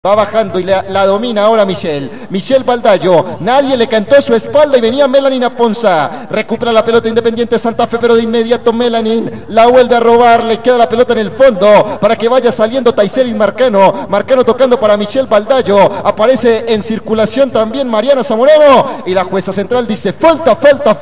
Va bajando y la domina ahora Michel Baldayo, nadie le cantó su espalda y venía Melanin Aponzá, recupera la pelota Independiente Santa Fe, pero de inmediato Melanin la vuelve a robar, le queda la pelota en el fondo para que vaya saliendo Taicelis Marcano tocando para Michel Baldayo, aparece en circulación también Mariana Zamorano y la jueza central dice falta,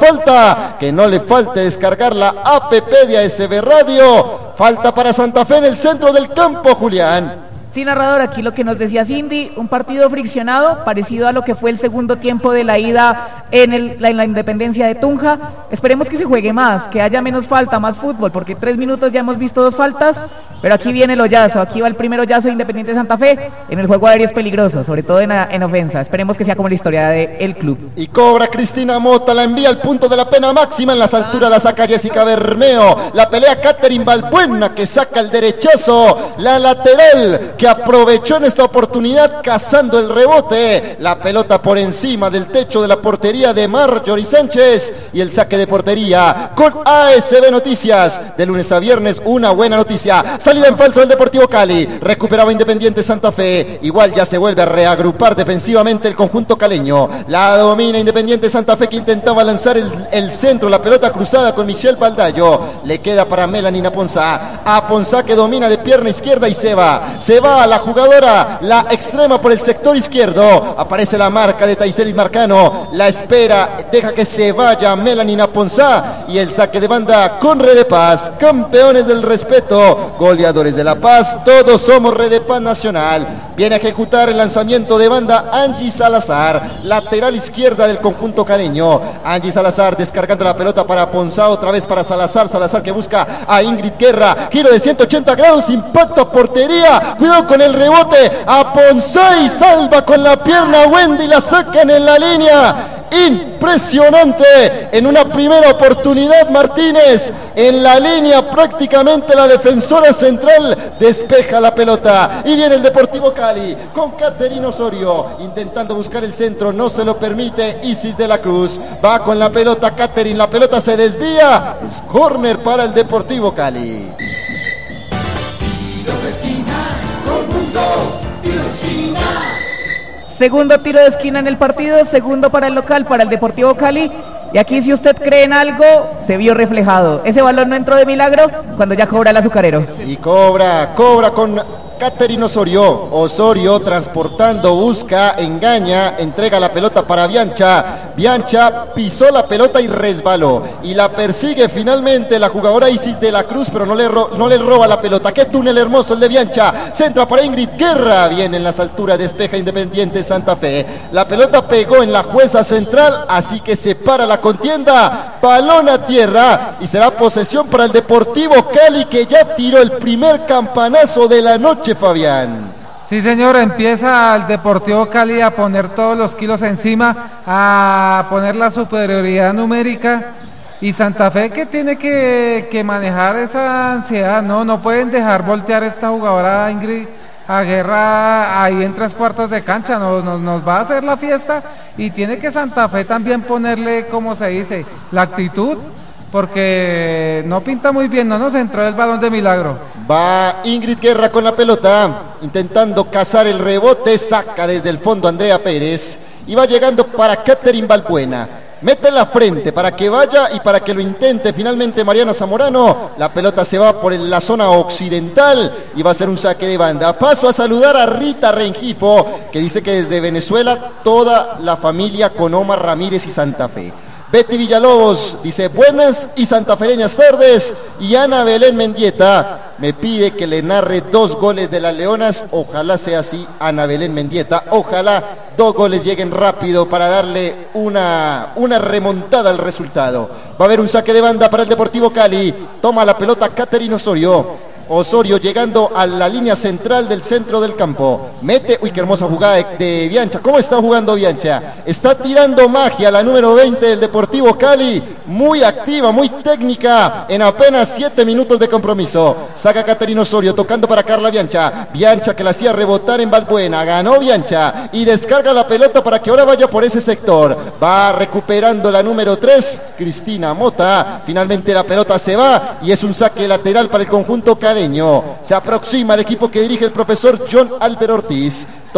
que no le falte descargar la app de ASB Radio, falta para Santa Fe en el centro del campo, Julián. Sí, narrador, aquí lo que nos decía Cindy, un partido friccionado, parecido a lo que fue el segundo tiempo de la ida en la Independencia de Tunja. Esperemos que se juegue más, que haya menos falta, más fútbol, porque 3 minutos ya hemos visto 2 faltas, pero aquí viene el hoyazo, aquí va el primer hoyazo de Independiente Santa Fe, en el juego aéreo es peligroso, sobre todo en ofensa. Esperemos que sea como la historia del club. Y cobra Cristina Mota, la envía al punto de la pena máxima, en las alturas la saca Jessica Bermeo, la pelea Catherine Balbuena, que saca el derechazo, la lateral, que aprovechó en esta oportunidad cazando el rebote, la pelota por encima del techo de la portería de Marjorie Sánchez y el saque de portería con ASB Noticias, de lunes a viernes una buena noticia, salida en falso del Deportivo Cali, recuperaba Independiente Santa Fe, igual ya se vuelve a reagrupar defensivamente el conjunto caleño, la domina Independiente Santa Fe, que intentaba lanzar el centro, la pelota cruzada con Michel Baldayo, le queda para Melanin Aponzá que domina de pierna izquierda y se va a la jugadora, la extrema por el sector izquierdo, aparece la marca de Taicelis Marcano, la espera, deja que se vaya Melanin Aponzá y el saque de banda con Red de Paz, campeones del respeto, goleadores de La Paz, todos somos Red de Paz Nacional. Viene a ejecutar el lanzamiento de banda Angie Salazar, lateral izquierda del conjunto caleño, Angie Salazar descargando la pelota para Aponzá, otra vez para Salazar que busca a Ingrid Guerra, giro de 180 grados, impacto a portería, cuidado con el rebote, Aponzá y salva con la pierna Wendy, la sacan en la línea, impresionante, en una primera oportunidad Martínez, en la línea prácticamente la defensora central despeja la pelota, y viene el Deportivo Cali, con Caterina Osorio, intentando buscar el centro, no se lo permite Isis de la Cruz, va con la pelota Caterina, la pelota se desvía, es córner para el Deportivo Cali. Segundo tiro de esquina en el partido, segundo para el local, para el Deportivo Cali. Y aquí, si usted cree en algo, se vio reflejado. Ese balón no entró de milagro cuando ya cobra el azucarero. Y cobra con Caterina Osorio transportando, busca, engaña, entrega la pelota para Biancha pisó la pelota y resbaló, y la persigue finalmente la jugadora Isis de la Cruz, pero no le roba la pelota. Qué túnel hermoso el de Biancha, centra para Ingrid Guerra, viene en las alturas, despeja Independiente Santa Fe, la pelota pegó en la jueza central, así que se para la contienda, balón a tierra, y será posesión para el Deportivo Cali, que ya tiró el primer campanazo de la noche, Fabián. Sí, señor, empieza el Deportivo Cali a poner todos los kilos encima, a poner la superioridad numérica, y Santa Fe que tiene que manejar esa ansiedad, no pueden dejar voltear esta jugadora Ingrid a Guerra ahí en 3/4 de cancha, nos va a hacer la fiesta, y tiene que Santa Fe también ponerle, como se dice, la actitud, porque no pinta muy bien, no nos entró el balón de milagro. Va Ingrid Guerra con la pelota, intentando cazar el rebote, saca desde el fondo Andrea Pérez, y va llegando para Catherine Balbuena, mete la frente para que vaya y para que lo intente finalmente Mariana Zamorano, la pelota se va por la zona occidental y va a ser un saque de banda. Paso a saludar a Rita Rengifo, que dice que desde Venezuela toda la familia con Omar Ramírez y Santa Fe. Betty Villalobos dice buenas y santafereñas tardes, y Ana Belén Mendieta me pide que le narre 2 goles de las Leonas, ojalá sea así Ana Belén Mendieta, ojalá 2 goles lleguen rápido para darle una remontada al resultado. Va a haber un saque de banda para el Deportivo Cali, toma la pelota Caterina Osorio llegando a la línea central del centro del campo, mete, uy, qué hermosa jugada de Biancha. ¿Cómo está jugando Biancha? Está tirando magia la número 20 del Deportivo Cali, muy activa, muy técnica, en apenas 7 minutos de compromiso. Saca Caterina Osorio, tocando para Carla Biancha que la hacía rebotar en Balbuena, ganó Biancha y descarga la pelota para que ahora vaya por ese sector. Va recuperando la número 3, Cristina Mota. Finalmente la pelota se va y es un saque lateral para el conjunto caleño. Se aproxima el equipo que dirige el profesor John Álvaro Ortiz.